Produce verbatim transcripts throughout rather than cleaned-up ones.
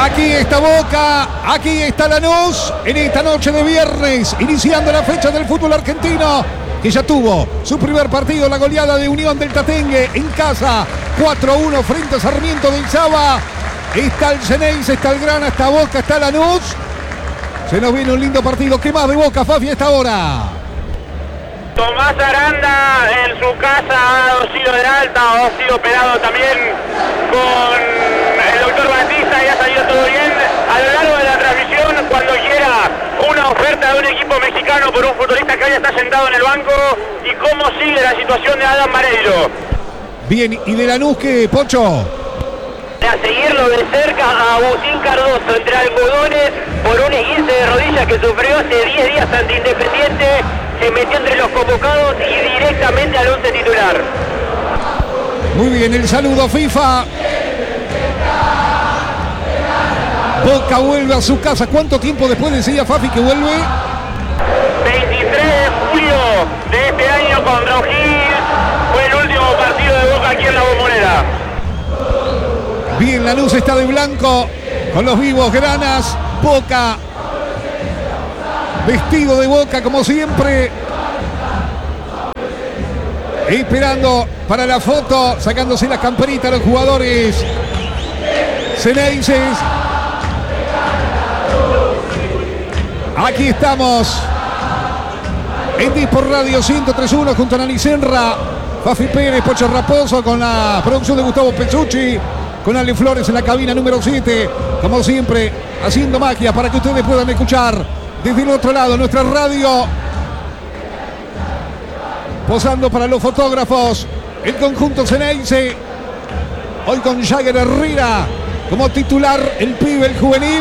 Aquí está Boca, aquí está Lanús, en esta noche de viernes, iniciando la fecha del fútbol argentino, que ya tuvo su primer partido, la goleada de Unión del Tatengue en casa, cuatro a uno frente a Sarmiento del Saba. Está el Ceneice, está el Grana, está Boca, está Lanús. Se nos viene un lindo partido. ¿Qué más de Boca, Fafi, a esta hora? Tomás Aranda en su casa ha sido de alta, ha sido operado también con el doctor Batista y ha salido todo bien. A lo largo de la transmisión, cuando quiera, una oferta de un equipo mexicano por un futbolista que hoy está sentado en el banco y cómo sigue la situación de Adam Vareiro. Bien, ¿y de Lanús qué, Pocho? A seguirlo de cerca a Agustín Cardoso entre algodones por un esguince de rodilla que sufrió hace diez días ante Independiente. Se metió entre los convocados y directamente al once titular. Muy bien, el saludo FIFA. Boca vuelve a su casa. ¿Cuánto tiempo después decía Fafi que vuelve? veintitrés de julio de este año contra O'Higgins. Fue el último partido de Boca aquí en la Bombonera. Bien, Lanús está de blanco con los vivos granas. Boca vestido de Boca como siempre. Esperando para la foto, sacándose las camperitas los jugadores ceneices. Aquí estamos en Dispor Radio ciento tres punto uno junto a Nani Senra, Fafi Pérez, Pocho Raposo, con la producción de Gustavo Pezzucci, con Ale Flores en la cabina número siete, como siempre, haciendo magia para que ustedes puedan escuchar desde el otro lado nuestra radio. Posando para los fotógrafos, el conjunto ceneice, hoy con Jagger Herrera como titular, el pibe, el juvenil.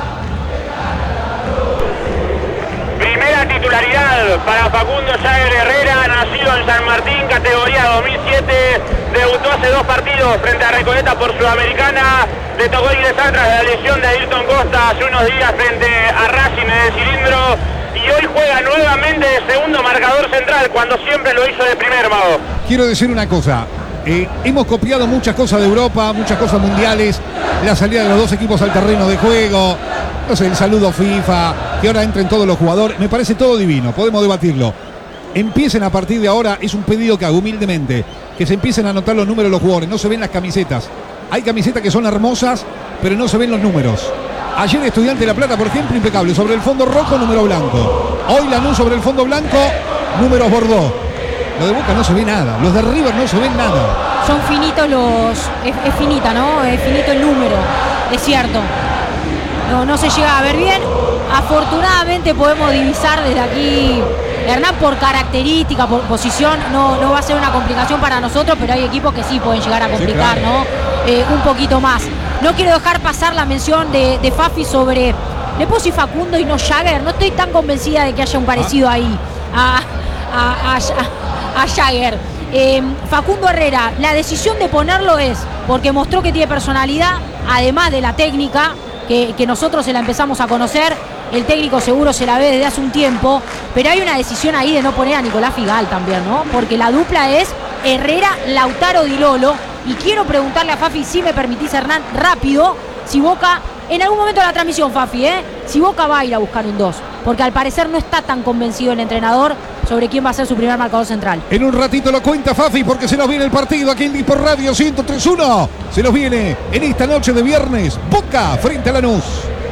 Primera titularidad para Facundo Jagger Herrera, nacido en San Martín, categoría dos mil siete, debutó hace dos partidos frente a Recoleta por Sudamericana, le tocó ingresar tras la lesión de Ayrton Costa hace unos días frente a Racing en el cilindro. Y hoy juega nuevamente de segundo marcador central, cuando siempre lo hizo de primer, Mago. Quiero decir una cosa, eh, hemos copiado muchas cosas de Europa, muchas cosas mundiales, la salida de los dos equipos al terreno de juego, no sé, el saludo FIFA, que ahora entren todos los jugadores, me parece todo divino, podemos debatirlo. Empiecen a partir de ahora, es un pedido que hago humildemente, que se empiecen a anotar los números de los jugadores, no se ven las camisetas. Hay camisetas que son hermosas, pero no se ven los números. Ayer Estudiante de La Plata, por ejemplo, impecable. Sobre el fondo rojo, número blanco. Hoy Lanús sobre el fondo blanco, números Bordeaux. Lo de Boca no se ve nada. Los de River no se ven nada. Son finitos los... Es, es finita, ¿no? Es finito el número. Es cierto. No, no se llega a ver bien. Afortunadamente podemos divisar desde aquí... Hernán, por característica, por posición, no, no va a ser una complicación para nosotros, pero hay equipos que sí pueden llegar a complicar, sí, claro, ¿no? Eh, un poquito más. No quiero dejar pasar la mención de, de Fafi sobre... Le puse Facundo y no Jagger. No estoy tan convencida de que haya un parecido ah. ahí a, a, a, a Jagger. Eh, Facundo Herrera, la decisión de ponerlo es porque mostró que tiene personalidad, además de la técnica, que, que nosotros se la empezamos a conocer. El técnico seguro se la ve desde hace un tiempo, pero hay una decisión ahí de no poner a Nicolás Figal también, ¿no? Porque la dupla es Herrera, Lautaro Di Lolo. Y quiero preguntarle a Fafi, si me permitís, Hernán, rápido, si Boca, en algún momento de la transmisión, Fafi, ¿eh? Si Boca va a ir a buscar un dos, porque al parecer no está tan convencido el entrenador sobre quién va a ser su primer marcador central. En un ratito lo cuenta Fafi, porque se nos viene el partido aquí en Dispor Radio ciento tres punto uno. Se nos viene en esta noche de viernes, Boca frente a Lanús.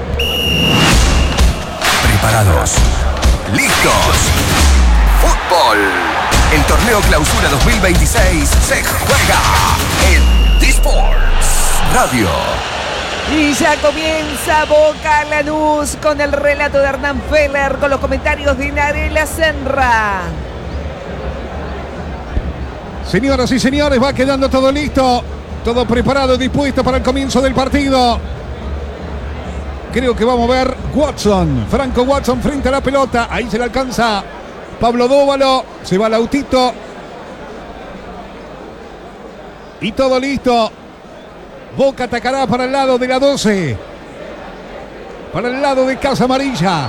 Preparados, listos, fútbol. El torneo Clausura dos mil veintiséis se juega en Disports Radio. Y ya comienza Boca Lanús con el relato de Hernán Feller, con los comentarios de Narela Senra. Señoras y señores, va quedando todo listo, todo preparado, dispuesto para el comienzo del partido. Creo que vamos a ver Watson, Franco Watson frente a la pelota. Ahí se le alcanza Pablo Dóvalo, se va Lautito. Y todo listo. Boca atacará para el lado de la doce. Para el lado de Casa Amarilla.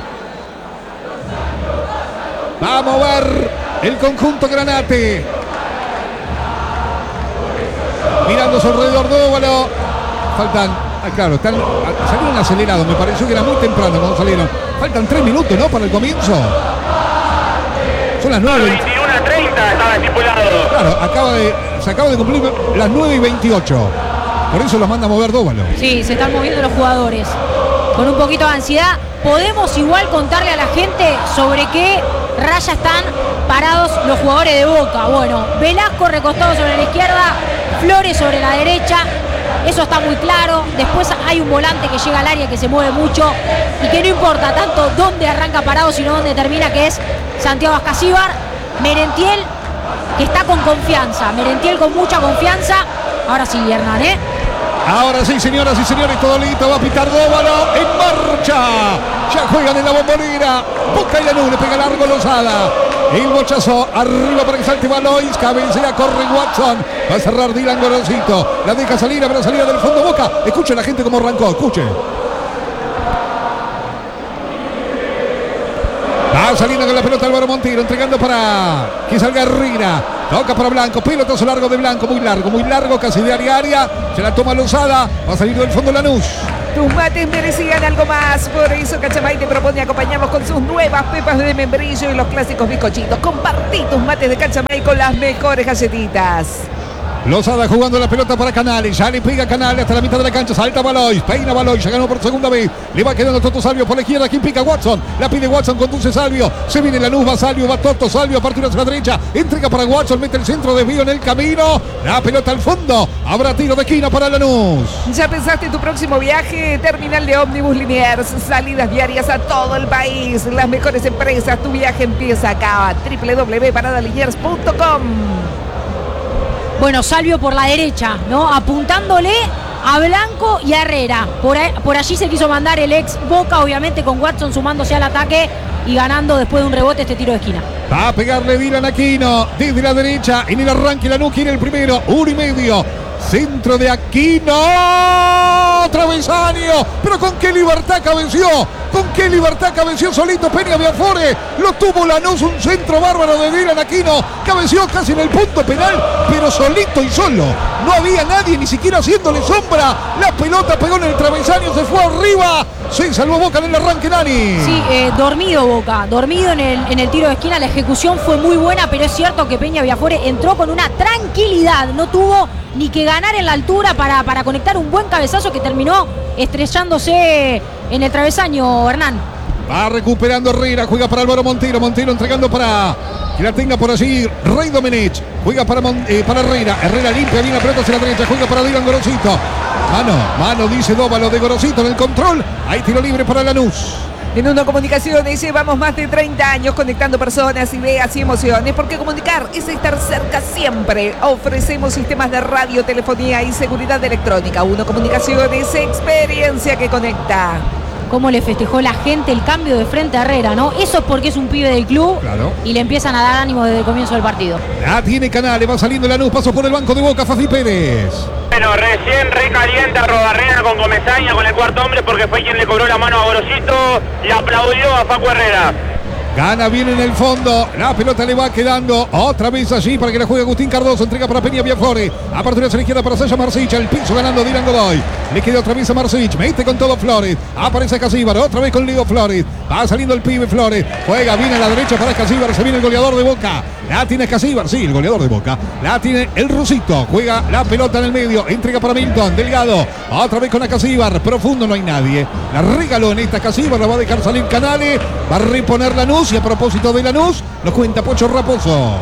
Vamos a ver el conjunto Granate. Mirando su alrededor Dóvalo. Faltan Ah, claro, están, salieron acelerados, me pareció que era muy temprano cuando salieron. Faltan tres minutos, ¿no? Para el comienzo. Son las nueve. veintiuno a treinta estaba estipulado. Claro, acaba de, se acaba de cumplir las nueve y veintiocho. Por eso los manda a mover Dóvalo. Sí, se están moviendo los jugadores. Con un poquito de ansiedad. Podemos igual contarle a la gente sobre qué raya están parados los jugadores de Boca. Bueno, Velasco recostado sobre la izquierda, Flores sobre la derecha. Eso está muy claro. Después hay un volante que llega al área que se mueve mucho y que no importa tanto dónde arranca parado, sino dónde termina, que es Santiago Ascasíbar. Merentiel, que está con confianza. Merentiel con mucha confianza. Ahora sí, Hernán, ¿eh? Ahora sí, señoras y señores, todo listo. Va a pitar Dóvalo. En marcha. Ya juegan en la Bombonera. Boca y Lanús, le pega largo Lozada. El bochazo arriba para que salte Valois. Cabecea, corre Watson. Va a cerrar Dylan Gorosito. La deja salir, habrá salida del fondo Boca. Escuchen la gente cómo arrancó. Escuchen. Va saliendo con la pelota Álvaro Montero, entregando para que salga Herrera. Toca para Blanco, pelotazo largo de Blanco, muy largo, muy largo, casi de área a área. Se la toma Lozada, va a salir del fondo Lanús. Tus mates merecían algo más, por eso Cachamay te propone acompañarnos con sus nuevas pepas de membrillo y los clásicos bizcochitos. Compartí tus mates de Cachamay con las mejores galletitas. Lozada jugando la pelota para Canales, ya le pega Canales hasta la mitad de la cancha, salta Valois, peina Valois, ya ganó por segunda vez, le va quedando Toto Salvio por la izquierda, quien pica Watson, la pide Watson, conduce Salvio, se viene Lanús, va Salvio, va Toto, Salvio, apertura hacia la derecha, entrega para Watson, mete el centro, desvío en el camino, la pelota al fondo, habrá tiro de esquina para Lanús. ¿Ya pensaste en tu próximo viaje? Terminal de Ómnibus Liniers, salidas diarias a todo el país, las mejores empresas, tu viaje empieza acá, doble u doble u doble u punto parada liniers punto com. Bueno, Salvio por la derecha, ¿no? Apuntándole a Blanco y a Herrera. Por, ahí, por allí se quiso mandar el ex Boca, obviamente con Watson sumándose al ataque y ganando después de un rebote este tiro de esquina. Va a pegarle Dylan Aquino desde la derecha. En el arranque Lanús quiere el primero, uno y medio. Centro de Aquino. Travesaño. Pero con qué libertad cabeció. Con qué libertad cabeció solito Peña Biafore. Lo tuvo Lanús, un centro bárbaro de Dylan Aquino. Cabeció casi en el punto penal, pero solito y solo. No había nadie ni siquiera haciéndole sombra. La pelota pegó en el travesaño, se fue arriba. Se salvó Boca en el arranque, Nani. Sí, eh, dormido Boca. Dormido en el, en el tiro de esquina. La ejecución fue muy buena, pero es cierto que Peña Biafore entró con una tranquilidad. No tuvo ni que ganar en la altura para, para conectar un buen cabezazo que terminó estrellándose en el travesaño, Hernán. Va recuperando Herrera, juega para Álvaro Montero, Montero entregando para que la tenga por allí Rey Domenech, juega para, eh, para Herrera, Herrera limpia bien la pelota hacia la derecha, juega para Dylan Gorosito, mano, mano dice Dóvalo de Gorosito en el control, hay tiro libre para Lanús. En Uno Comunicaciones llevamos más de treinta años conectando personas, ideas y emociones, porque comunicar es estar cerca siempre. Ofrecemos sistemas de radio, telefonía y seguridad electrónica. Uno Comunicaciones, experiencia que conecta. Cómo le festejó la gente el cambio de frente a Herrera, ¿no? Eso es porque es un pibe del club, claro, y le empiezan a dar ánimo desde el comienzo del partido. La tiene Canales, va saliendo Lanús, paso por el banco de Boca, Fafi Pérez. Bueno, recién recalienta Robarrena con Comesaña, con el cuarto hombre, porque fue quien le cobró la mano a Gorosito y aplaudió a Facu Herrera. Gana bien en el fondo, la pelota le va quedando otra vez allí para que la juegue Agustín Cardoso, entrega para Peña Biafore, apertura hacia la izquierda para Sasha Marcich, al piso ganando Dylan Godoy, le queda otra vez a Marcich, mete con todo Flores, aparece Casíbar, otra vez con Leo Flores, va saliendo el pibe Flores, juega bien a la derecha para Casíbar, se viene el goleador de Boca, la tiene Casíbar, sí, el goleador de Boca, la tiene el rusito, juega la pelota en el medio, entrega para Milton, Delgado, otra vez con Casíbar, profundo no hay nadie, la regaló en esta Casíbar, la va a dejar salir Canales, va a reponer Lanús. Y a propósito de Lanús, nos cuenta Pocho Raposo.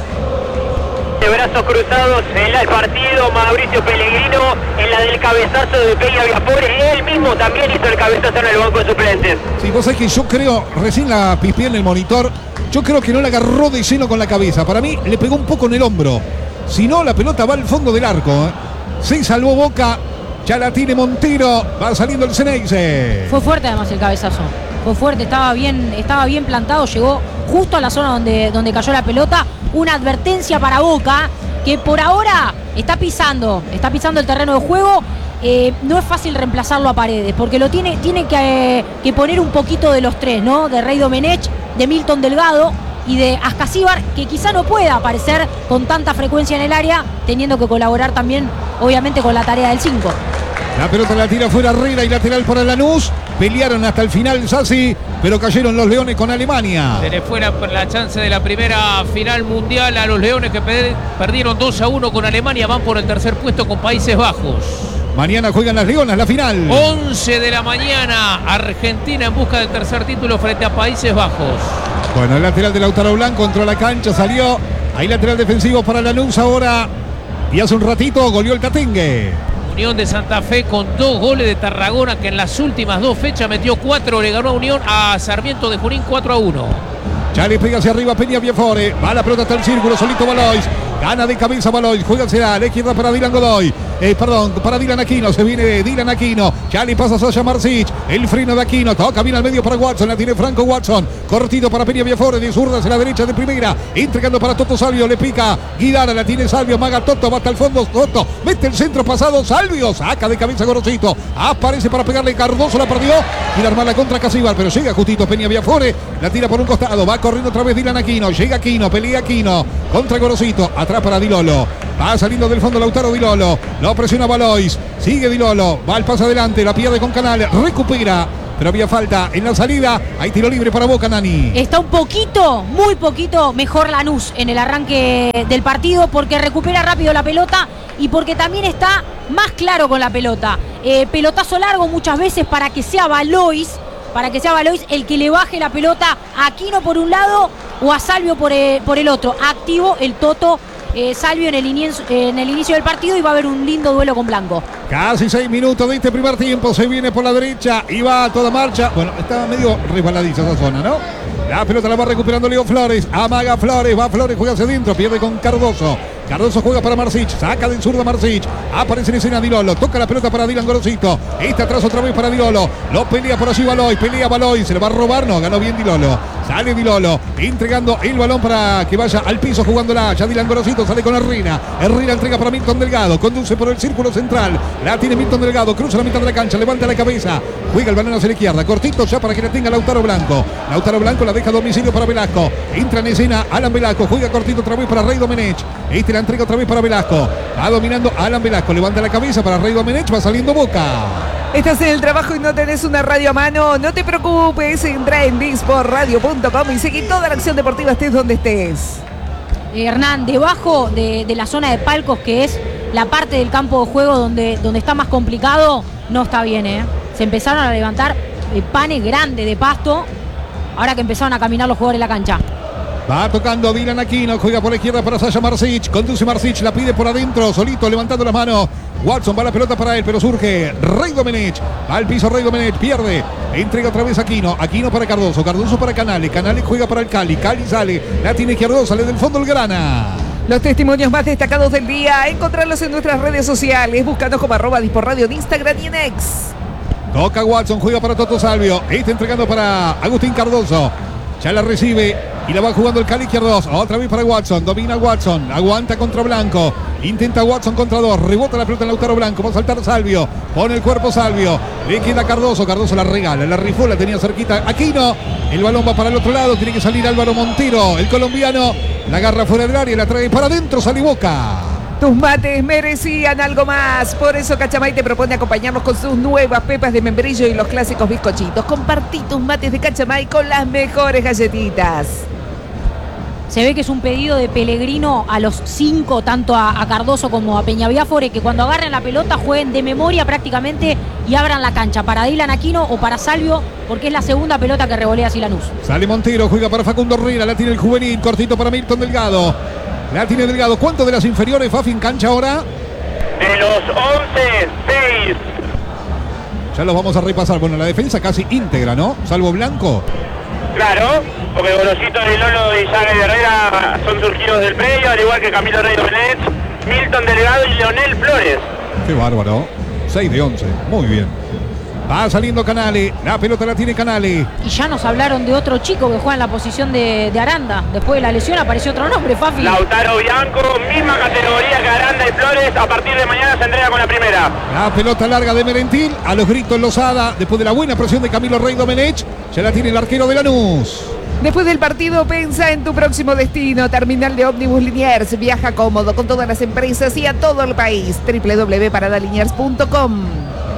De brazos cruzados en el partido, Mauricio Pellegrino en la del cabezazo de Peña Biafore. Él mismo también hizo el cabezazo en el banco de suplentes. Sí, vos sabés que yo creo, recién la pispié en el monitor, yo creo que no la agarró de lleno con la cabeza. Para mí le pegó un poco en el hombro. Si no, la pelota va al fondo del arco. ¿eh? Se salvó Boca, ya la tiene Montero, va saliendo el Ceneice. Fue fuerte además el cabezazo. Fue fuerte, estaba bien, estaba bien plantado, llegó justo a la zona donde, donde cayó la pelota. Una advertencia para Boca, que por ahora está pisando, está pisando el terreno de juego. Eh, no es fácil reemplazarlo a Paredes, porque lo tiene, tiene que, que poner un poquito de los tres, ¿no? De Rey Domenech, de Milton Delgado y de Ascasíbar, que quizá no pueda aparecer con tanta frecuencia en el área, teniendo que colaborar también, obviamente, con la tarea del cinco. La pelota la tira fuera Herrera y lateral para Lanús. Pelearon hasta el final Sassi, pero cayeron los Leones con Alemania. Se le fue la, la chance de la primera final mundial a los Leones, que per, perdieron dos a uno con Alemania. Van por el tercer puesto con Países Bajos. Mañana juegan las Leonas la final. once de la mañana, Argentina en busca del tercer título frente a Países Bajos. Bueno, el lateral de Lautaro Blanco entró a la cancha, salió. Hay lateral defensivo para Lanús ahora. Y hace un ratito goleó el Tatengue. Unión de Santa Fe con dos goles de Tarragona, que en las últimas dos fechas metió cuatro. Le ganó a Unión a Sarmiento de Junín cuatro a uno. Ya le pega hacia arriba Peña Biafore. Va la pelota hasta el círculo, solito Valois. Gana de cabeza Valois. Juega hacia la izquierda para Dylan Godoy. Eh, perdón, para Dylan Aquino. Se viene Dylan Aquino. Ya le pasa a Sasha Marsic. El freno de Aquino. Toca bien al medio para Watson. La tiene Franco Watson. Cortito para Peña Biafore. De zurda hacia la derecha de primera. Entregando para Toto Salvio. Le pica Guidara. La tiene Salvio. Maga Toto. Va hasta el fondo. Toto. Mete el centro pasado. Salvio. Saca de cabeza Gorosito. Aparece para pegarle Cardoso. La perdió. Quiere armar la contra Casíbar. Pero llega justito Peña Biafore. La tira por un costado. Va corriendo otra vez Dylan Aquino. Llega Aquino. Pelea Aquino. Contra Gorosito. Atrás para Dilolo. Va saliendo del fondo Lautaro Dilolo. Lo presiona Valois. Sigue Dilolo. Va al paso adelante. La pierde con Canales. Recupera. Pero había falta en la salida. Hay tiro libre para Boca, Nani. Está un poquito, muy poquito mejor Lanús en el arranque del partido, porque recupera rápido la pelota y porque también está más claro con la pelota. Eh, pelotazo largo muchas veces para que sea Valois, para que sea Valois el que le baje la pelota a Aquino por un lado o a Salvio por el, por el otro. Activo el Toto eh, Salvio en el, inicio, en el inicio del partido, y va a haber un lindo duelo con Blanco. Casi seis minutos de este primer tiempo. Se viene por la derecha y va a toda marcha. Bueno, estaba medio resbaladiza esa zona, ¿no? La pelota la va recuperando Leo Flores. Amaga Flores. Va Flores, juega hacia adentro. Pierde con Cardoso. Cardoso juega para Marsic. Saca del zurdo Marsic. Aparece en escena Dilolo. Toca la pelota para Dylan Gorosito. Está atrás otra vez para Dilolo. Lo pelea por allí Valois. Pelea Valois. Se le va a robar. No, ganó bien Dilolo. Sale Dilolo. Entregando el balón para que vaya al piso jugándola. Ya Dylan Gorosito sale con Herrera. Herrera entrega para Milton Delgado. Conduce por el círculo central. La tiene Milton Delgado. Cruza la mitad de la cancha. Levanta la cabeza. Juega el balón hacia la izquierda. Cortito ya para que la tenga Lautaro Blanco. Lautaro Blanco la deja a domicilio para Velasco. Entra en escena Alan Velasco. Juega cortito otra vez para Rey Domenech. Este la entrega otra vez para Velasco. Va dominando Alan Velasco. Levanta la cabeza para Rey Domenech. Va saliendo Boca. Estás en el trabajo y no tenés una radio a mano. No te preocupes. Entra en disport radio punto com y seguí toda la acción deportiva, estés donde estés. Eh, Hernán, debajo de, de la zona de palcos, que es la parte del campo de juego donde, donde está más complicado, no está bien, ¿eh? Se empezaron a levantar eh, panes grandes de pasto ahora que empezaron a caminar los jugadores en la cancha. Va tocando Dylan Aquino, juega por la izquierda para Sasha Marsic, conduce Marsic, la pide por adentro, solito levantando las manos. Watson va la pelota para él, pero surge Rey Domenech. Va al piso Rey Domenech, pierde. Entrega otra vez Aquino. Aquino para Cardoso. Cardoso para Canales. Canales juega para el Cali. Cali sale. La tiene izquierdo, sale del fondo el Grana. Los testimonios más destacados del día, encontrarlos en nuestras redes sociales. Búscanos como arroba Disport Radio en Instagram y en X. Toca Watson, juega para Toto Salvio. Está entregando para Agustín Cardoso. Ya la recibe y la va jugando el Cali izquierdo. Otra vez para Watson. Domina Watson. Aguanta contra Blanco. Intenta Watson contra dos. Rebota la pelota en Lautaro Blanco. Va a saltar Salvio. Pone el cuerpo Salvio. Le queda Cardoso. Cardoso la regala. La rifó. La tenía cerquita. Aquino. El balón va para el otro lado. Tiene que salir Álvaro Montero. El colombiano. La agarra fuera del área. La trae para adentro. Sale Boca. Tus mates merecían algo más. Por eso Cachamay te propone acompañarnos con sus nuevas pepas de membrillo y los clásicos bizcochitos. Compartí tus mates de Cachamay con las mejores galletitas. Se ve que es un pedido de Pellegrino a los cinco, tanto a, a Cardoso como a Peñaviafore, que cuando agarren la pelota jueguen de memoria prácticamente y abran la cancha para Dylan Aquino o para Salvio, porque es la segunda pelota que revolea así Lanús. Sale Montero, juega para Facundo Herrera, la tiene el juvenil, cortito para Milton Delgado. La tiene Delgado. ¿Cuánto de las inferiores, Fafi, en cancha ahora? De los once, seis. Ya los vamos a repasar. Bueno, la defensa casi íntegra, ¿no? Salvo Blanco. Claro, porque Gorosito, Dilolo y Yagüe de Herrera son surgidos del predio, al igual que Camilo Rey Domenech, Milton Delgado y Leonel Flores. Qué bárbaro. seis de once. Muy bien. Va saliendo Canales. La pelota la tiene Canales. Y ya nos hablaron de otro chico que juega en la posición de, de Aranda. Después de la lesión apareció otro nombre, Fafi. Lautaro Bianco, misma categoría que Aranda y Flores. A partir de mañana se entrega con la primera. La pelota larga de Merentiel. A los gritos Lozada. Después de la buena presión de Camilo Rey Domenech. Ya la tiene el arquero de Lanús. Después del partido, pensa en tu próximo destino. Terminal de ómnibus Liniers. Viaja cómodo con todas las empresas y a todo el país. doble u doble u doble u punto parada liniers punto com.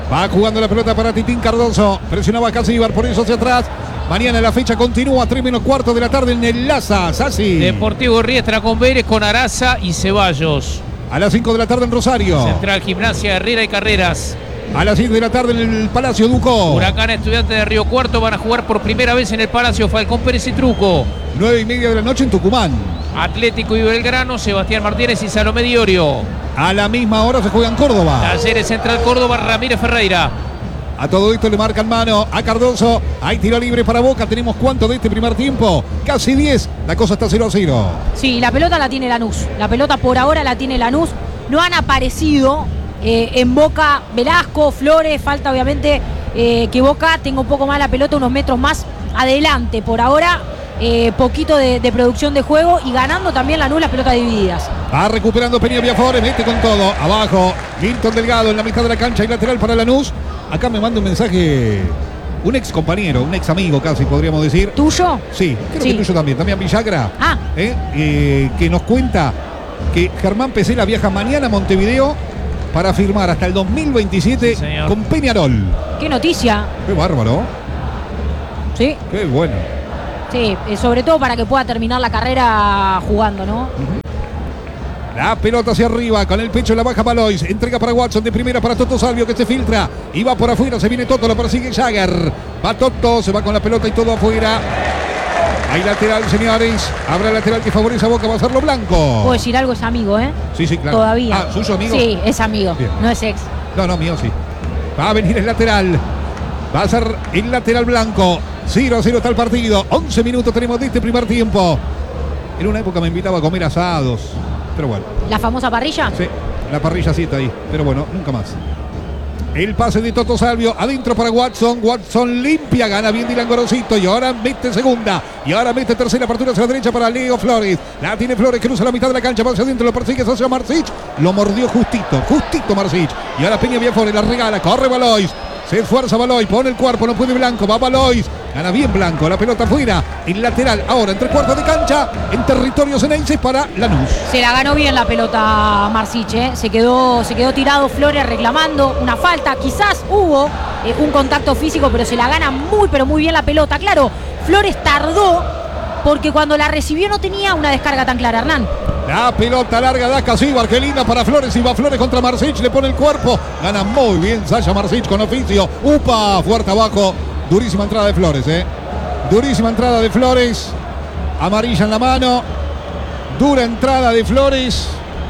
Va jugando la pelota para Titín Cardoso. Presionaba Casíbar, por eso hacia atrás. Mañana la fecha continúa, tres menos cuarto de la tarde en el Laza, Sassi. Deportivo Riestra con Vélez, con Araza y Ceballos. A las cinco de la tarde en Rosario. Central Gimnasia, Herrera y Carreras. A las seis de la tarde en el Palacio Ducó. Huracán Estudiantes de Río Cuarto van a jugar por primera vez en el Palacio Falcón Pérez y Truco. Nueve y media de la noche en Tucumán. Atlético y Belgrano, Sebastián Martínez y Salomé Diorio. A la misma hora se juega en Córdoba. Talleres Central Córdoba, Ramírez Ferreira. A todo esto le marcan mano a Cardoso. Hay tiro libre para Boca. Tenemos cuánto de este primer tiempo. Casi diez. La cosa está cero a cero. Sí, la pelota la tiene Lanús. La pelota por ahora la tiene Lanús. No han aparecido eh, en Boca Velasco, Flores. Falta obviamente eh, que Boca tenga un poco más la pelota, unos metros más adelante. Por ahora, eh, poquito de, de producción de juego y ganando también Lanús las pelotas divididas. Va recuperando Peña Viafores. Mete con todo. Abajo. Milton Delgado en la mitad de la cancha y lateral para Lanús. Acá me manda un mensaje un ex compañero, un ex amigo casi podríamos decir. ¿Tuyo? Sí, creo Sí. que tuyo también. También Villagra. Ah. ¿eh? Eh, que nos cuenta que Germán Pesela viaja mañana a Montevideo para firmar hasta el dos mil veintisiete Sí, señor. con Peñarol. Qué noticia. Qué bárbaro. Sí, Qué bueno. sí, eh, sobre todo para que pueda terminar la carrera jugando, ¿no? La pelota hacia arriba, con el pecho la baja Valois. Entrega para Watson, de primera para Toto Salvio, que se filtra. Y va por afuera, se viene Toto, lo persigue Jagger. Va Toto, se va con la pelota y todo afuera. Hay lateral, señores. Habrá lateral que favorece a Boca, va a ser lo blanco. Puedo decir algo, es amigo, ¿eh? Sí, sí, claro. Todavía. Ah, ¿suyo amigo? Sí, es amigo, Bien. no es ex. No, no, mío sí. Va a venir el lateral. Va a ser el lateral blanco. cero a cero está el partido. once minutos tenemos de este primer tiempo. En una época me invitaba a comer asados. Pero bueno. ¿La famosa parrilla? Sí, la parrilla sí está ahí. Pero bueno, nunca más. El pase de Toto Salvio. Adentro para Watson. Watson limpia. Gana bien Dylan Gorosito. Y ahora mete segunda. Y ahora mete tercera. Apertura hacia la derecha para Leo Flores. La tiene Flores. Cruza la mitad de la cancha. Va hacia adentro. Lo persigue hacia Marsic. Lo mordió justito. Justito Marsic. Y ahora Peña Viafores. La regala. Corre Valois. Se esfuerza Valois. Pone el cuerpo. No puede Blanco. Va Valois. Gana bien Blanco. La pelota afuera. El lateral. Ahora entre cuartos de cancha. En territorio ceneices para Lanús. Se la ganó bien la pelota Marsic, ¿eh? Se quedó, se quedó tirado Flores reclamando una falta. Quizás hubo eh, un contacto físico, pero se la gana muy, pero muy bien la pelota. Claro, Flores tardó porque cuando la recibió no tenía una descarga tan clara, Hernán. La pelota larga da Casíbar, qué linda para Flores. Y va Flores contra Marsic, le pone el cuerpo. Gana muy bien Sasha Marsic con oficio. Upa, fuerte abajo. Durísima entrada de Flores, eh. Durísima entrada de Flores. Amarilla en la mano. Dura entrada de Flores.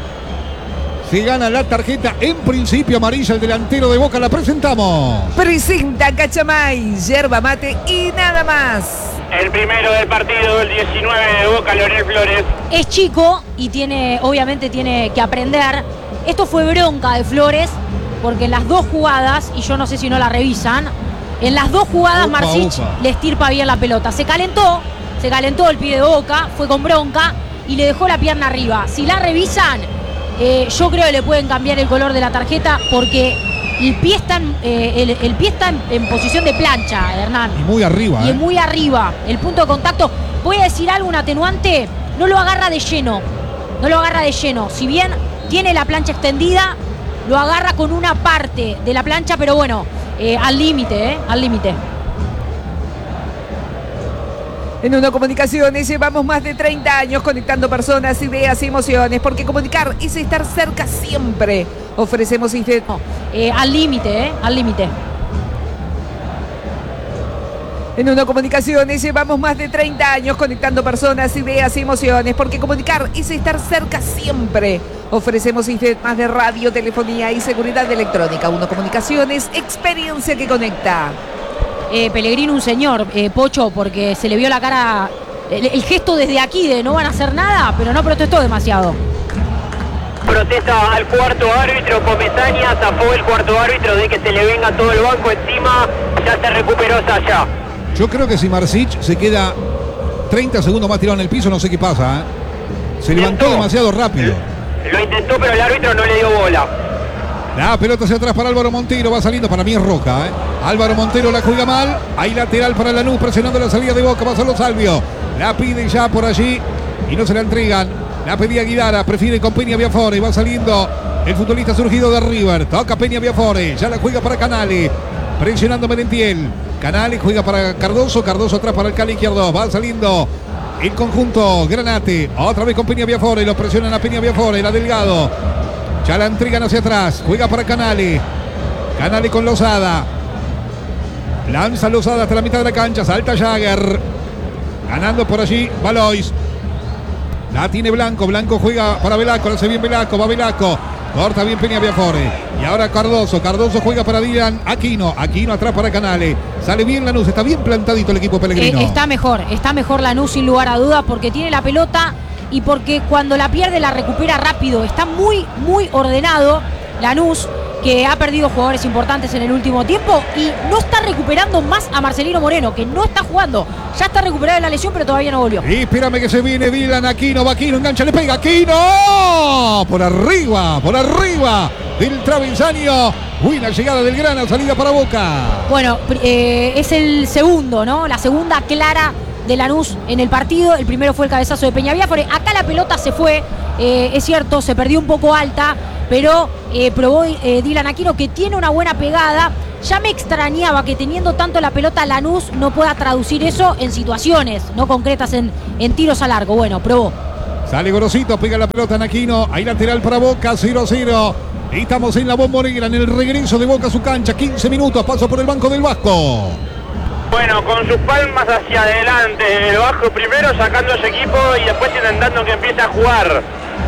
Se gana la tarjeta. En principio amarilla el delantero de Boca. La presentamos. Presenta Cachamay, yerba mate y nada más. El primero del partido, el diecinueve de Boca, Leonel Flores. Es chico y tiene, obviamente tiene que aprender. Esto fue bronca de Flores, porque en las dos jugadas, y yo no sé si no la revisan, en las dos jugadas Upa, Marsic upa. le estirpa bien la pelota. Se calentó, se calentó el pie de Boca, fue con bronca y le dejó la pierna arriba. Si la revisan, eh, yo creo que le pueden cambiar el color de la tarjeta porque el pie está en, eh, el, el pie está en, en posición de plancha, Hernán. Y muy arriba, Y eh. es muy arriba. El punto de contacto, voy a decir algo, un atenuante, no lo agarra de lleno. No lo agarra de lleno. Si bien tiene la plancha extendida, lo agarra con una parte de la plancha, pero bueno, eh, al límite, eh, al límite. En Uno Comunicaciones llevamos más de treinta años conectando personas, ideas y emociones, porque comunicar es estar cerca siempre. Ofrecemos infe- No, eh, al límite, eh, al límite. En Uno Comunicaciones llevamos más de treinta años conectando personas, ideas y emociones, porque comunicar es estar cerca siempre. Ofrecemos sistemas de radio, telefonía y seguridad electrónica. Uno Comunicaciones, experiencia que conecta. Eh, Pellegrino, un señor, eh, Pocho, porque se le vio la cara, el, el gesto desde aquí de no van a hacer nada, pero no protestó demasiado. Protesta al cuarto árbitro, Comesaña, zafó el cuarto árbitro de que se le venga todo el banco encima, ya se recuperó Sasha. Yo creo que si Marsic se queda treinta segundos más tirado en el piso, no sé qué pasa, ¿eh? Se levantó Intentó. demasiado rápido. Lo intentó, pero el árbitro no le dio bola. La pelota hacia atrás para Álvaro Montero, va saliendo, para mí es roja, ¿eh? Álvaro Montero la juega mal, hay lateral para Lanús, presionando la salida de Boca, va a hacerlo Salvio. La pide ya por allí y no se la entregan. La pedía Guidara, prefiere con Peña Viafores, va saliendo El futbolista surgido de River. Toca Peña Biafore. Ya la juega para Canale. Presionando Merentiel. Canale juega para Cardoso. Cardoso atrás para el Cali izquierdo. Va saliendo el conjunto Granate. Otra vez con Peña Biafore. Lo presionan a Peña Biafore. La Delgado. Ya la entregan hacia atrás. Juega para Canale. Canale con Lozada. Lanza Lozada hasta la mitad de la cancha. Salta Jagger. Ganando por allí Valois. La tiene Blanco. Blanco juega para Velasco. Lo hace bien Velasco. Va Velasco. Corta bien Peña Biafore. Y ahora Cardoso. Cardoso juega para Dylan Aquino. Aquino atrás para Canale. Sale bien Lanús. Está bien plantadito el equipo pellegrino. Eh, está mejor. Está mejor Lanús sin lugar a duda porque tiene la pelota y porque cuando la pierde la recupera rápido. Está muy, muy ordenado Lanús, que ha perdido jugadores importantes en el último tiempo y no está recuperando más a Marcelino Moreno, que no está jugando. Ya está recuperado de la lesión, pero todavía no volvió. Y espérame que se viene Dylan Aquino. Va Aquino, engancha, le pega Aquino. Por arriba, por arriba del travesaño. Buena llegada del Grana, salida para Boca. Bueno, eh, es el segundo, ¿no? La segunda clara de Lanús en el partido. El primero fue el cabezazo de Peña Biafore. Acá la pelota se fue, eh, es cierto, se perdió un poco alta, pero eh, probó eh, Dylan Aquino, que tiene una buena pegada. Ya me extrañaba que teniendo tanto la pelota Lanús no pueda traducir eso en situaciones no concretas, en, en tiros a largo. Bueno, probó. Sale Gorosito, pega la pelota en Aquino. Hay lateral para Boca, cero a cero. Y estamos en la Bombonera, en el regreso de Boca a su cancha. quince minutos, paso por el banco del Vasco. Bueno, con sus palmas hacia adelante, el Vasco primero sacando a su equipo y después intentando que empiece a jugar.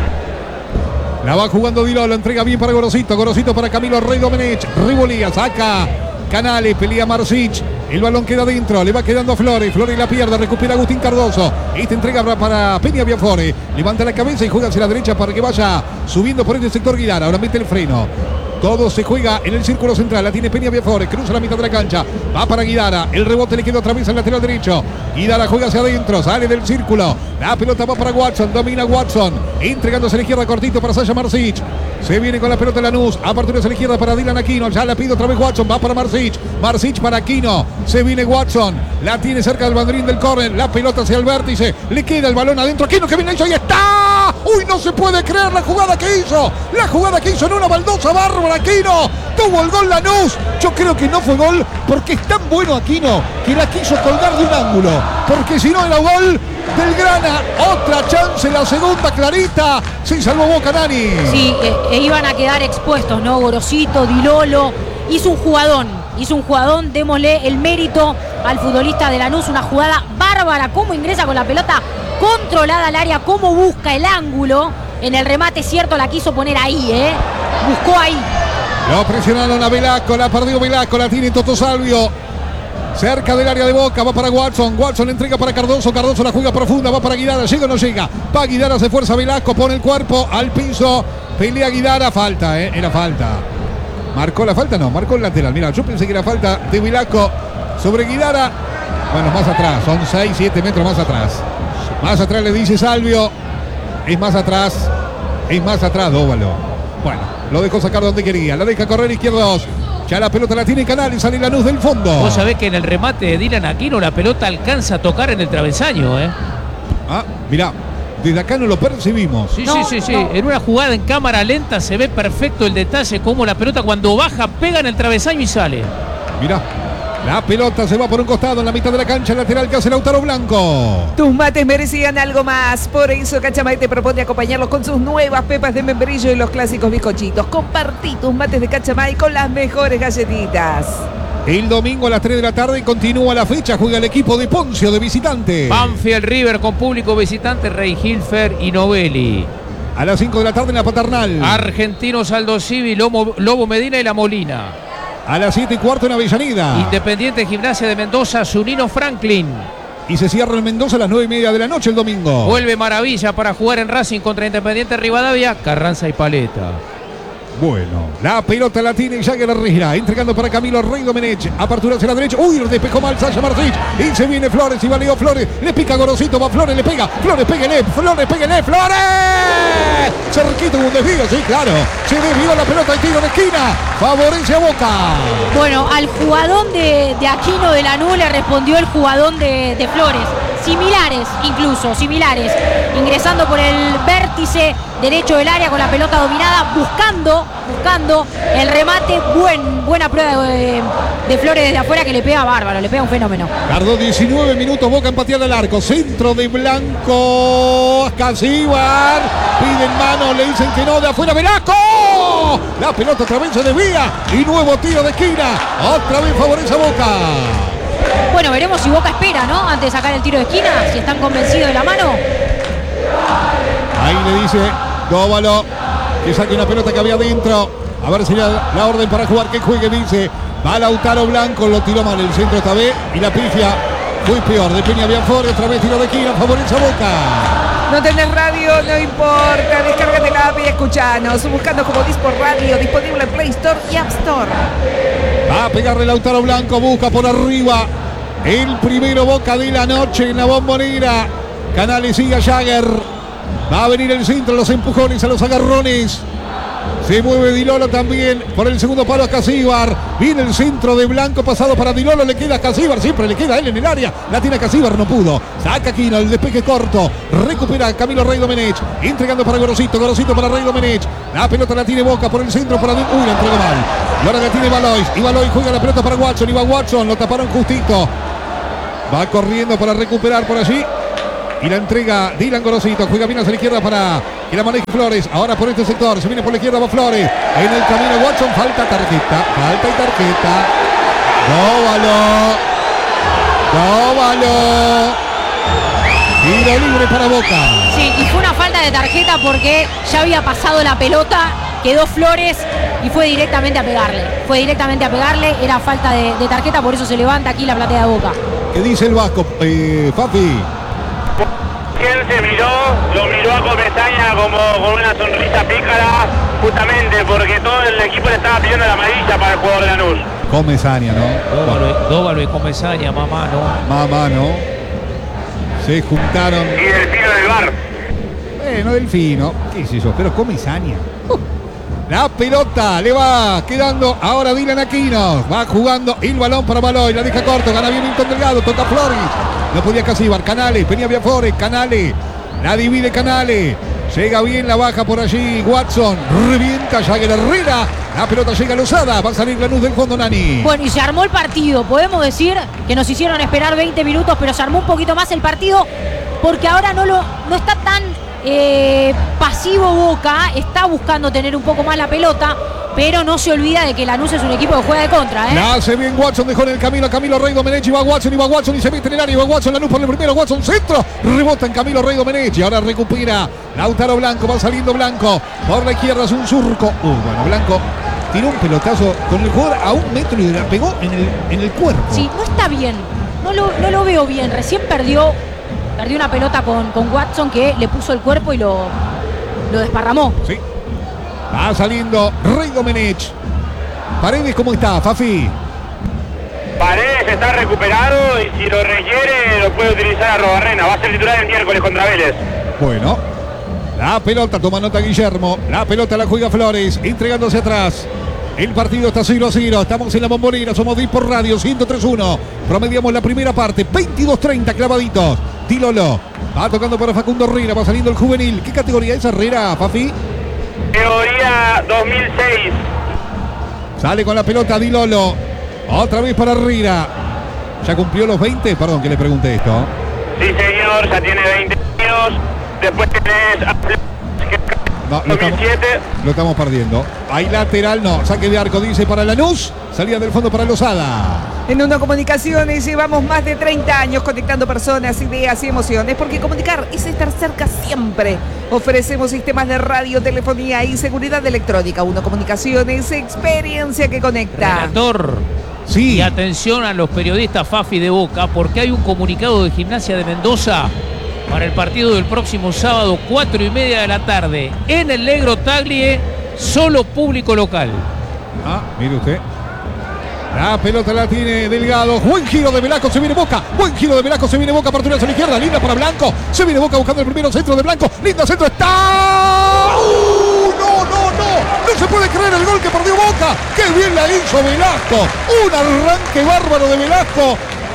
La va jugando Dilo, lo entrega bien para Gorosito. Gorosito para Camilo Rey Domenech. Ribolía, saca Canale, pelea Marsic. El balón queda dentro, le va quedando a Flores. Flores la pierde, recupera Agustín Cardoso. Esta entrega para Peña Biafore. Levanta la cabeza y juega hacia la derecha para que vaya subiendo por este sector Guidara. Ahora mete el freno. Todo se juega en el círculo central. La tiene Peña Biafore. Cruza la mitad de la cancha. Va para Guidara. El rebote le queda otra vez al lateral derecho. Guidara juega hacia adentro. Sale del círculo. La pelota va para Watson. Domina Watson. Entregándose a la izquierda cortito para Sasha Marsic. Se viene con la pelota Lanús. Apertura hacia la izquierda para Dylan Aquino. Ya la pide otra vez Watson. Va para Marsic. Marsic para Aquino. Se viene Watson. La tiene cerca del banderín del córner. La pelota hacia el vértice. Le queda el balón adentro. Aquino que viene hecho. Ahí está. Uy, no se puede creer la jugada que hizo. La jugada que hizo en una baldosa bárbara Aquino. Tuvo el gol Lanús. Yo creo que no fue gol porque es tan bueno Aquino que la quiso colgar de un ángulo. Porque si no era gol del Grana. Otra chance, la segunda clarita. Se salvó Boca, Nani. Sí, eh, eh, iban a quedar expuestos, ¿no? Gorosito, Dilolo. Hizo un jugadón. Hizo un jugadón. Démosle el mérito al futbolista de Lanús. Una jugada bárbara. Cómo ingresa con la pelota controlada al área. Cómo busca el ángulo. En el remate, cierto, la quiso poner ahí, ¿eh? Buscó ahí. Lo presionaron a Velasco. La perdió Velasco. La tiene Toto Salvio. Cerca del área de Boca, va para Watson. Watson le entrega para Cardoso. Cardoso la juega profunda, va para Guidara. ¿Llega o no llega? Va Guidara, se fuerza Velasco, pone el cuerpo al piso. Pelea Guidara, falta, ¿eh? Era falta. ¿Marcó la falta? No, marcó el lateral. Mira, yo pensé que era falta de Velasco sobre Guidara. Bueno, más atrás, son seis, siete metros más atrás. Más atrás le dice Salvio. Es más atrás, es más atrás, Dóvalo. Bueno, lo dejó sacar donde quería. La deja correr izquierdos. Ya la pelota la tiene Canal y sale Lanús del fondo. Vos sabés que en el remate de Dylan Aquino la pelota alcanza a tocar en el travesaño, ¿eh? Ah, mirá, desde acá no lo percibimos. Sí, No, sí, sí, sí. no. En una jugada en cámara lenta se ve perfecto el detalle, cómo la pelota cuando baja pega en el travesaño y sale. Mirá, la pelota se va por un costado en la mitad de la cancha, lateral que hace Lautaro Blanco. Tus mates merecían algo más. Por eso Cachamay te propone acompañarlos con sus nuevas pepas de membrillo y los clásicos bizcochitos. Compartí tus mates de Cachamay con las mejores galletitas. El domingo a las tres de la tarde continúa la fecha. Juega el equipo de Poncio de visitante. Banfield River con público visitante, Rey Hilfer y Novelli. A las cinco de la tarde en la Paternal. Argentinos Aldo Civi, Lobo, Lobo Medina y La Molina. A las siete y cuarto en Avellaneda. Independiente Gimnasia de Mendoza, Zunino Franklin. Y se cierra en Mendoza a las nueve y media de la noche el domingo. Vuelve Maravilla para jugar en Racing contra Independiente Rivadavia, Carranza y Paleta. Bueno, la pelota la tiene Jagger Herrera, entregando para Camilo Rey Domenech. Apertura hacia la derecha. Uy, despejó mal Sasha Marsic. Y se viene Flores y va Leo Flores. Le pica Gorosito, va Flores, le pega. Flores, péguele, Flores, péguele, Flores. Cerquito hubo un desvío, sí, claro. Se desvió la pelota y tiro de esquina. Favorece a Boca. Bueno, al jugadón de, de Aquino de Lanús le respondió el jugadón de, de Flores. similares, incluso, similares. Ingresando por el vértice derecho del área con la pelota dominada, buscando, buscando el remate. Buen, buena prueba de, de Flores desde afuera que le pega bárbaro, le pega un fenómeno. Tardó diecinueve minutos Boca en patear al arco. Centro de Blanco. Casíbar. Piden mano, le dicen que no, de afuera Velasco. La pelota otra vez se desvía. Y nuevo tiro de esquina. Otra vez favorece a Boca. Bueno, veremos si Boca espera, ¿no? Antes de sacar el tiro de esquina, si están convencidos de la mano. Ahí le dice Dóvalo que saque una pelota que había adentro. A ver si la, la orden para jugar, que juegue, dice. Va Lautaro Blanco, lo tiró mal el centro esta vez. Y la pifia fue peor. De Peña Bianfore, otra vez tiro de esquina, favorece a Boca. No tenés radio, no importa. Descárgate la app y escuchanos. Buscando como Disport Radio, disponible en Play Store y App Store. Va a pegarle Lautaro Blanco, busca por arriba. El primero Boca de la noche en la Bombonera. Canales sigue a Jagger. Va a venir el centro, los empujones a los agarrones. Se mueve Di Lolo también por el segundo palo a Casíbar. Viene el centro de Blanco pasado para Di Lolo. Le queda a Casíbar, siempre le queda a él en el área. La tiene Casíbar, no pudo. Saca Quino, el despeje corto. Recupera Camilo Rey Domenech. Entregando para Gorosito, Gorosito para Rey Domenech. La pelota la tiene Boca por el centro para... Uy, la entregó mal. Y ahora la tiene Valois. Y Valois juega la pelota para Watson. Y va Watson, lo taparon justito. Va corriendo para recuperar por allí. Y la entrega Dylan Gorosito. Juega bien hacia la izquierda para que la maneje Flores. Ahora por este sector. Se viene por la izquierda, va Flores. En el camino Watson. Falta tarjeta. Falta y tarjeta. Dóvalo. Dóvalo. Tiro libre para Boca. Sí, y fue una falta de tarjeta porque ya había pasado la pelota. Quedó Flores y fue directamente a pegarle. Fue directamente a pegarle. Era falta de, de tarjeta. Por eso se levanta aquí la platea de Boca. ¿Qué dice el Vasco, eh, Fafi? ¿Quién se miró? Lo miró a Comesaña como con una sonrisa pícara, justamente porque todo el equipo le estaba pidiendo la amarilla para el jugador de Lanús. Comesaña, ¿no? Dóvalo, Dóvalo y Comesaña, mamá, ¿no? Mamá, ¿no? Se juntaron. Y del tiro del bar. Bueno, Delfino, qué sé yo, pero Comesaña. Uh. La pelota le va quedando ahora Dylan Aquino. Va jugando el balón para Baloy. La deja corto, gana bien Milton Delgado, toca Flores. No podía Casíbar, Canales, Peña Bianfore, Canales. La divide Canales. Llega bien, la baja por allí Watson. Revienta Jagger Herrera. La pelota llega a Lozada. Va a salir Lanús del fondo, Nani. Bueno, y se armó el partido. Podemos decir que nos hicieron esperar veinte minutos, pero se armó un poquito más el partido porque ahora no, lo, no está tan eh, pasivo Boca. Está buscando tener un poco más la pelota, pero no se olvida de que Lanús es un equipo que juega de contra, ¿eh? La hace bien Watson, dejó en el camino a Camilo Rey Domenech. Y va Watson, y va Watson y se mete en el área. Y va Watson, Lanús por el primero. Watson centro. Rebota en Camilo Rey Domenech. Y ahora recupera Lautaro Blanco. Va saliendo Blanco. Por la izquierda es un surco. Uh, bueno, Blanco tiró un pelotazo con el jugador a un metro y la pegó en el, en el cuerpo. Sí, no está bien. No lo, no lo veo bien. Recién perdió, perdió una pelota con, con Watson que le puso el cuerpo y lo, lo desparramó. Sí. Va saliendo Rey Domenech. Paredes, ¿cómo está, Fafi? Paredes está recuperado y si lo requiere lo puede utilizar a Robarrena. Va a ser titular el miércoles contra Vélez. Bueno, la pelota, toma nota Guillermo. La pelota la juega Flores, entregándose atrás. El partido está cero a cero. Estamos en la Bombonera, somos Disport Radio ciento tres uno. Promediamos la primera parte, veintidós treinta clavaditos. Di Lolo va tocando para Facundo Herrera, va saliendo el juvenil. ¿Qué categoría es Herrera, Fafi? Categoría dos mil seis. Sale con la pelota Di Lolo. Otra vez para Herrera. ¿Ya cumplió los veinte? Perdón que le pregunte esto. Sí, señor, ya tiene veinte años. Después tenés a No, lo, estamos, lo estamos perdiendo. Hay lateral, no. Saque de arco, dice para Lanús. Salida del fondo para Lozada. En Uno Comunicaciones llevamos más de treinta años conectando personas, ideas y emociones, porque comunicar es estar cerca siempre. Ofrecemos sistemas de radio, telefonía y seguridad electrónica. Uno Comunicaciones, experiencia que conecta. Relator. Sí. Y atención a los periodistas Fafi de Boca, porque hay un comunicado de Gimnasia de Mendoza para el partido del próximo sábado, cuatro y media de la tarde, en el Negro Taglie, solo público local. Ah, mire usted. La pelota la tiene Delgado. Buen giro de Velasco, se viene Boca. Buen giro de Velasco, se viene Boca. Apertura hacia la izquierda, linda para Blanco. Se viene Boca buscando el primero centro de Blanco. Linda centro, está. ¡Uh! No, no, no. No se puede creer el gol que perdió Boca. ¡Qué bien la hizo Velasco! Un arranque bárbaro de Velasco.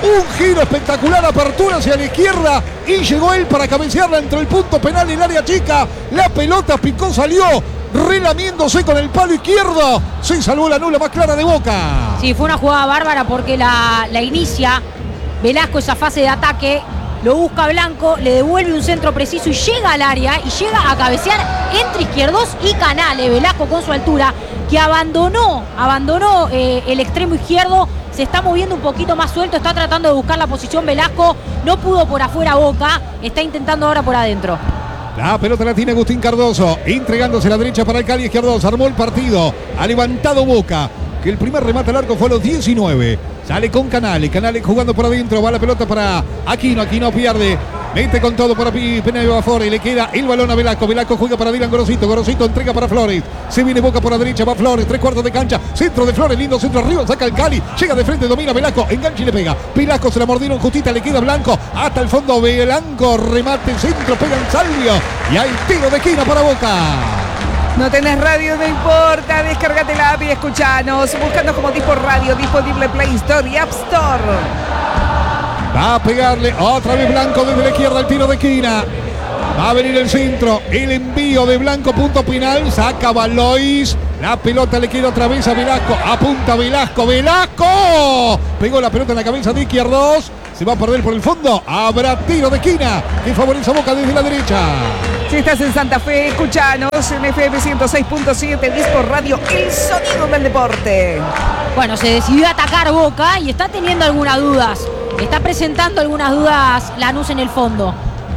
Un giro espectacular, apertura hacia la izquierda y llegó él para cabecearla entre el punto penal y el área chica. La pelota picó, salió relamiéndose con el palo izquierdo. Se salvó la nula más clara de Boca. Sí, fue una jugada bárbara porque la, la inicia Velasco esa fase de ataque. Lo busca Blanco, le devuelve un centro preciso y llega al área y llega a cabecear entre Izquierdos y Canales. Velasco con su altura, que abandonó, abandonó eh, el extremo izquierdo, se está moviendo un poquito más suelto, está tratando de buscar la posición Velasco, no pudo por afuera Boca, está intentando ahora por adentro. La pelota la tiene Agustín Cardoso, entregándose a la derecha para el Cali Izquierdos, armó el partido, ha levantado Boca, que el primer remate al arco fue a los diecinueve. Sale con Canales, Canales jugando por adentro, va la pelota para Aquino, Aquino pierde, mete con todo por aquí, Peneo afuera y le queda el balón a Velasco, Velasco juega para Dylan Gorosito, Gorosito entrega para Flores, se viene Boca por la derecha, va Flores, tres cuartos de cancha, centro de Flores, lindo centro arriba, saca el Cali, llega de frente, domina Velasco, engancha y le pega, Velasco se la mordieron justita, le queda Blanco, hasta el fondo Blanco, remate, centro, pega en Salvio y hay tiro de esquina para Boca. No tenés radio, no importa, descargate la app y escuchanos. Buscanos como Dispo Radio, disponible Play Store y App Store. Va a pegarle otra vez Blanco desde la izquierda, el tiro de esquina. Va a venir el centro, el envío de Blanco, punto final, saca Valois. La pelota le queda otra vez a Velasco, apunta Velasco, Velasco. Pegó la pelota en la cabeza de Izquierdos. Se va a perder por el fondo. Habrá tiro de esquina que favorece a Boca desde la derecha. Si estás en Santa Fe, escuchanos en F M ciento seis punto siete, Dispo Radio, el sonido del deporte. Bueno, se decidió a atacar Boca y está teniendo algunas dudas. Está presentando algunas dudas Lanús en el fondo.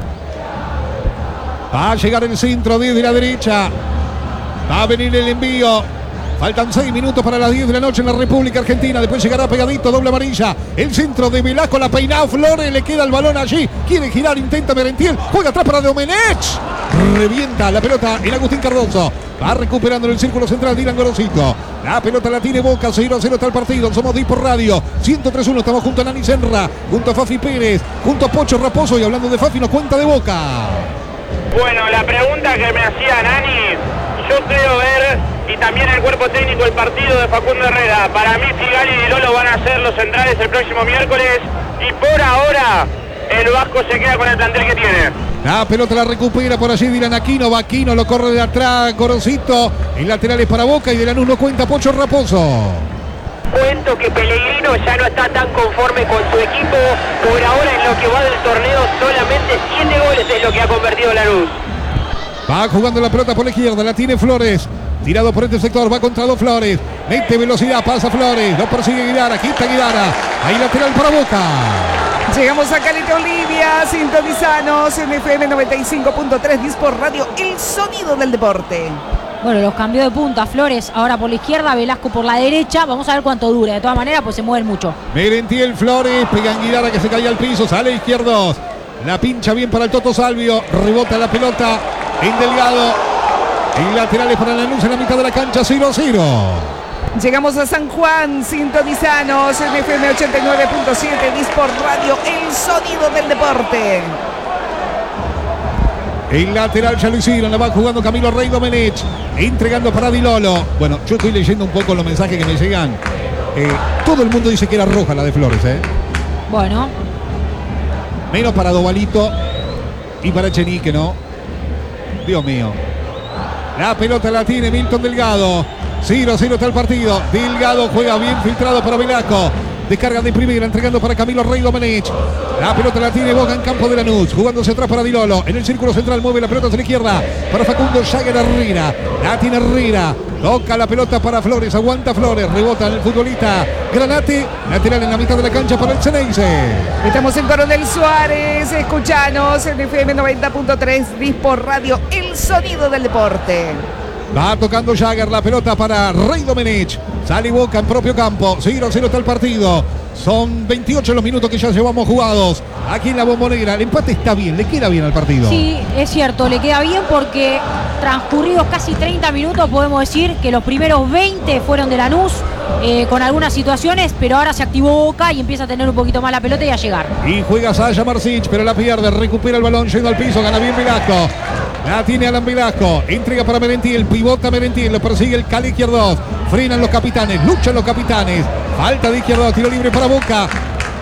Va a llegar el centro desde la derecha. Va a venir el envío. Faltan seis minutos para las diez de la noche en la República Argentina. Después llegará pegadito, doble amarilla. El centro de Velasco, la peinada Flores, le queda el balón allí. Quiere girar, intenta Merentiel. Juega atrás para Domenech. Revienta la pelota en Agustín Cardoso. Va recuperando en el círculo central Dylan Gorosito. La pelota la tiene Boca, cero a cero está el partido. Somos Dispo Radio, ciento tres uno. Estamos junto a Nani Senra, junto a Fafi Pérez, junto a Pocho Raposo. Y hablando de Fafi, nos cuenta de Boca. Bueno, la pregunta que me hacía Nani, yo creo ver, y también el cuerpo técnico, el partido de Facundo Herrera. Para mí Figali y Lolo van a ser los centrales el próximo miércoles. Y por ahora el Vasco se queda con el plantel que tiene. La pelota la recupera por allí Dylan Aquino. Aquino lo corre de atrás Gorosito. El lateral es para Boca y de Lanús no cuenta Pocho Raposo. Cuento que Pellegrino ya no está tan conforme con su equipo. Por ahora en lo que va del torneo solamente siete goles es lo que ha convertido Lanús. Va jugando la pelota por la izquierda, la tiene Flores. Tirado por este sector, va contra dos Flores. Mete velocidad, pasa Flores. Lo persigue Guidara, quita Guidara. Ahí lateral para Boca. Llegamos a Caleta Olivia, sintonizanos en F M noventa y cinco punto tres, Dispo Radio, el sonido del deporte. Bueno, los cambió de punta. Flores ahora por la izquierda, Velasco por la derecha. Vamos a ver cuánto dura. De todas maneras, pues se mueven mucho. Merentiel, Flores, pegan Guidara que se cae al piso, sale Izquierdos. La pincha bien para el Toto Salvio. Rebota la pelota en Delgado. Y laterales para Lanús en la mitad de la cancha, cero a cero. Llegamos a San Juan, sintonizanos en F M ochenta y nueve punto siete, Dispo Radio, el sonido del deporte. El lateral ya lo hicieron, la va jugando Camilo Rey Domenech, entregando para Di Lolo. Bueno, yo estoy leyendo un poco los mensajes que me llegan. Eh, todo el mundo dice que era roja la de Flores, ¿eh? Bueno. Menos para Dovalito y para Echenique, ¿no? Dios mío. La pelota la tiene Milton Delgado. cero a cero está el partido. Delgado juega bien filtrado para Velasco. Descarga de primera, entregando para Camilo Rey Domenech. La pelota la tiene Boca en campo de Lanús. Jugándose atrás para Di Lolo. En el círculo central mueve la pelota hacia la izquierda. Para Facundo Jagger Herrera. La tiene Herrera. Toca la pelota para Flores. Aguanta Flores. Rebota en el futbolista Granate. Lateral en la mitad de la cancha para el Ceneice. Estamos en Coronel Suárez. Escuchanos en F M noventa punto tres, Dispo Radio, el sonido del deporte. Va tocando Jagger, la pelota para Rey Domenech. Sale Boca en propio campo. cero a cero está el partido. Son veintiocho los minutos que ya llevamos jugados aquí en la Bombonera. El empate está bien, le queda bien al partido. Sí, es cierto, le queda bien porque transcurridos casi treinta minutos podemos decir que los primeros veinte fueron de Lanús, eh, con algunas situaciones, pero ahora se activó Boca y empieza a tener un poquito más la pelota y a llegar. Y juega Saya Marcich, pero la pierde, recupera el balón yendo al piso, gana bien Velasco. La tiene Alan Velasco, entrega para Merentiel, pivota Merentiel, lo persigue el Cali Izquierdos. Frenan los capitanes, luchan los capitanes. Falta de Izquierdos, tiro libre para Boca.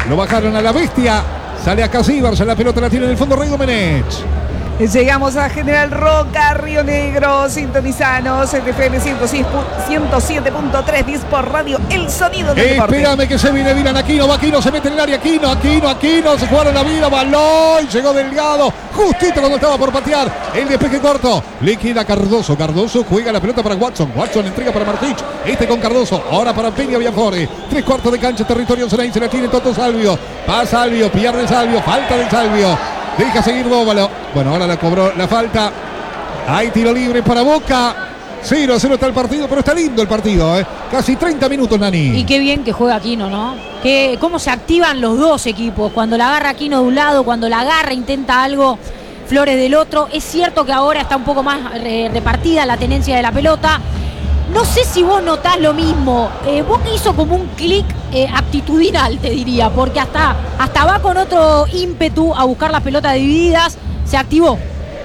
Lo bajaron a la bestia. Sale acá Sivars, la pelota la tiene en el fondo Rey Domenech. Llegamos a General Roca, Río Negro, sintonizanos, F M ciento siete punto tres, Disport Radio, el sonido del deporte. Espérame que se viene Dylan Aquino, va Aquino, se mete en el área, Aquino, Aquino, Aquino, se jugaron la vida, balón, llegó Delgado, justito cuando estaba por patear, el despeje corto, le queda Cardoso, Cardoso juega la pelota para Watson, Watson entrega para Martich, este con Cardoso, ahora para Peña Villaflores, tres cuartos de cancha, territorio Serain, se la tiene Toto Salvio, va Salvio, pierde Salvio, falta de Salvio. Deja seguir Bóvalo. Bueno, ahora la cobró la falta. Hay tiro libre para Boca. cero a cero está el partido, pero está lindo el partido, ¿eh? Casi treinta minutos, Nani. Y qué bien que juega Aquino, ¿no? Que, cómo se activan los dos equipos. Cuando la agarra Aquino de un lado, cuando la agarra, intenta algo Flores del otro. Es cierto que ahora está un poco más re, repartida la tenencia de la pelota. No sé si vos notás lo mismo. Eh, Boca hizo como un clic eh, actitudinal, te diría, porque hasta, hasta va con otro ímpetu a buscar las pelotas divididas. Se activó.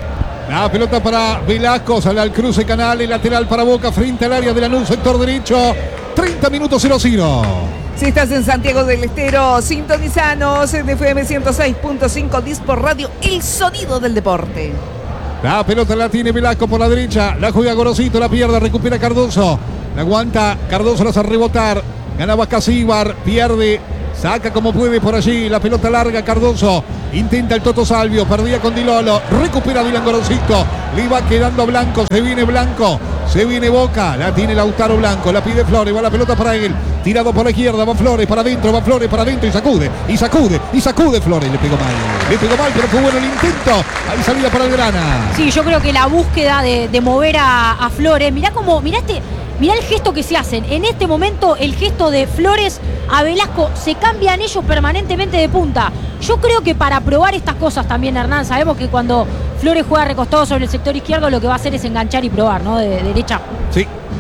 La pelota para Velasco, sale al cruce canal, el lateral para Boca frente al área de Lanús, sector derecho. treinta minutos cero cero. Si estás en Santiago del Estero, sintonizanos en F M ciento seis punto cinco, Disport Radio, el sonido del deporte. La pelota la tiene Velasco por la derecha. La juega Gorosito, la pierde, recupera Cardoso. La aguanta, Cardoso la hace rebotar. Ganaba Casíbar, pierde. Saca como puede por allí. La pelota larga, Cardoso. Intenta el Toto Salvio, perdía con Dilolo. Recupera Dylan Gorosito. Le va quedando Blanco, se viene Blanco. Se viene Boca, la tiene Lautaro Blanco. La pide Flores, va la pelota para él. Tirado por la izquierda, va Flores para adentro, va Flores para adentro y sacude, y sacude, y sacude Flores. Le pegó mal, le pegó mal, pero fue bueno el intento. Ahí salida para el Grana. Sí, yo creo que la búsqueda de, de mover a, a Flores, mirá cómo, mirá este, mirá el gesto que se hacen. En este momento, el gesto de Flores a Velasco, se cambian ellos permanentemente de punta. Yo creo que para probar estas cosas también, Hernán, sabemos que cuando Flores juega recostado sobre el sector izquierdo, lo que va a hacer es enganchar y probar, ¿no? De, de derecha. Sí.